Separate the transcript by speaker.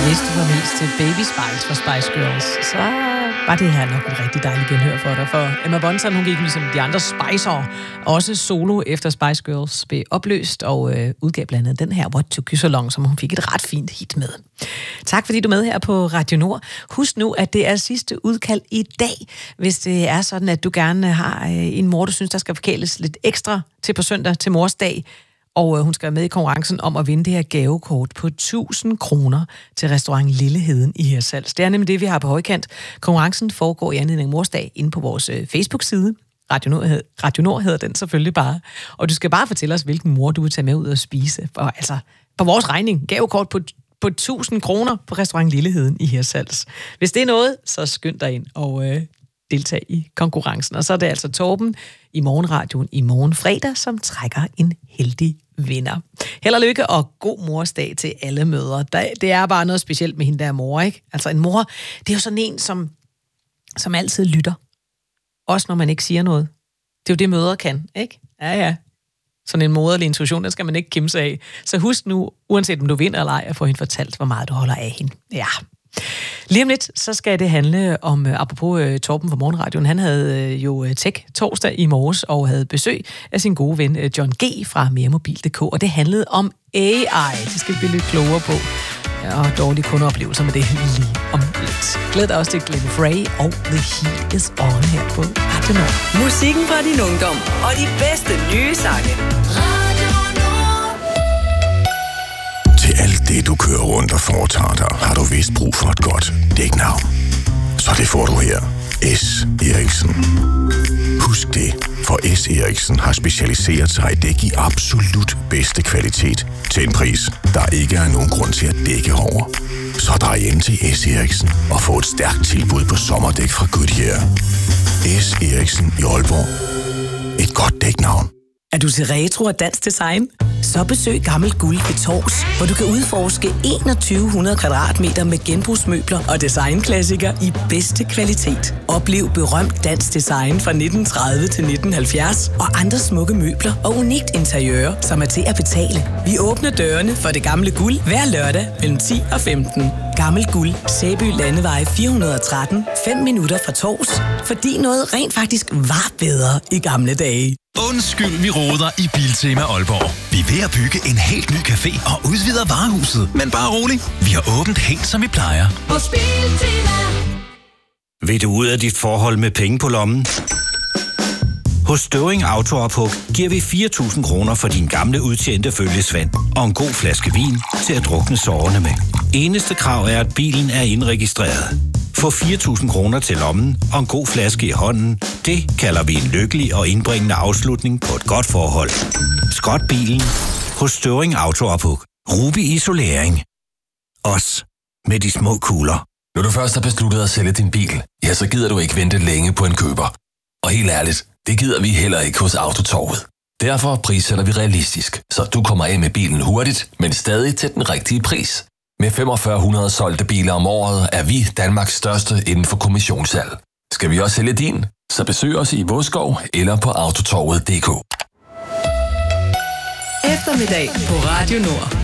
Speaker 1: Hvis du var mest til Baby Spice fra Spice Girls, så var det her nok et rigtig dejligt genhør for dig. For Emma Bunton, hun gik ligesom de andre Spicer, også solo efter Spice Girls blev opløst, og udgav blandt andet den her What Took You So Long, som hun fik et ret fint hit med. Tak fordi du er med her på Radio Nord. Husk nu, at det er sidste udkald i dag, hvis det er sådan, at du gerne har en mor, du synes, der skal forkæles lidt ekstra til på søndag til mors dag. Og hun skal være med i konkurrencen om at vinde det her gavekort på 1.000 kroner til restaurant Lilleheden i Hirtshals. Det er nemlig det, vi har på højkant. Konkurrencen foregår i anledning af morsdag inde på vores Facebook-side. Radio Nord hedder den selvfølgelig bare. Og du skal bare fortælle os, hvilken mor du vil tage med ud og spise. Og altså, på vores regning, gavekort på 1.000 kroner på restaurant Lilleheden i Hirtshals. Hvis det er noget, så skynd dig ind og deltag i konkurrencen. Og så er det altså Torben i Morgenradioen i morgen fredag, som trækker en heldig vinder. Held og lykke og god morsdag til alle mødre. Det er bare noget specielt med hende der mor, ikke? Altså en mor, det er jo sådan en, som altid lytter. Også når man ikke siger noget. Det er jo det, mødre kan, ikke? Ja. Sådan en moderlig intuition, den skal man ikke kimse af. Så husk nu, uanset om du vinder eller ej, at få hende fortalt, hvor meget du holder af hende. Ja. Lige om lidt, så skal det handle om, apropos Torben fra Morgenradioen, han havde jo Tech torsdag i morges og havde besøg af sin gode ven John G. fra meremobil.dk, og det handlede om AI. Det skal vi blive lidt klogere på, og dårlige kundeoplevelser med det lige om lidt. Glæd dig også til Glenn Frey og The Heat Is On her på Radio Nord.
Speaker 2: Musikken fra din ungdom og de bedste nye sange.
Speaker 3: Til alt det, du kører rundt og foretager dig, har du vist brug for et godt dæknavn. Så det får du her. S. Eriksen. Husk det, for S. Eriksen har specialiseret sig i dæk i absolut bedste kvalitet til en pris, der ikke er nogen grund til at dække over. Så drej ind til S. Eriksen og få et stærkt tilbud på sommerdæk fra Goodyear. S. Eriksen i Aalborg. Et godt dæknavn.
Speaker 2: Er du til retro og dansk design? Så besøg Gammel Guld ved Tors, hvor du kan udforske 2100 kvadratmeter med genbrugsmøbler og designklassikere i bedste kvalitet. Oplev berømt dansk design fra 1930 til 1970 og andre smukke møbler og unikt interiør, som er til at betale. Vi åbner dørene for det gamle guld hver lørdag mellem 10 og 15. Gammel Guld, Sæby Landevej 413, 5 minutter fra Tors, fordi noget rent faktisk var bedre i gamle dage.
Speaker 4: Undskyld, vi roder i Biltema Aalborg. Vi er ved at bygge en helt ny café og udvider varehuset. Men bare rolig, vi har åbent helt som vi plejer.
Speaker 5: Hos Biltema.
Speaker 6: Vil du ud af dit forhold med penge på lommen? Hos Støvring Autoophug giver vi 4.000 kroner for din gamle udtjente følgesvend og en god flaske vin til at drukne sårene med. Eneste krav er, at bilen er indregistreret. Få 4.000 kroner til lommen og en god flaske i hånden. Det kalder vi en lykkelig og indbringende afslutning på et godt forhold. Skrot bilen hos Støvring Autoophug. Ruby Isolering. Os med de små kugler.
Speaker 7: Når du først har besluttet at sælge din bil, ja, så gider du ikke vente længe på en køber. Og helt ærligt, det gider vi heller ikke hos Autotorvet. Derfor prissætter vi realistisk, så du kommer af med bilen hurtigt, men stadig til den rigtige pris. Med 4500 solgte biler om året er vi Danmarks største inden for kommissionssalg. Skal vi også sælge din? Så besøg os i Vodskov eller på autotorvet.dk.
Speaker 2: Eftermiddag på Radio Nord.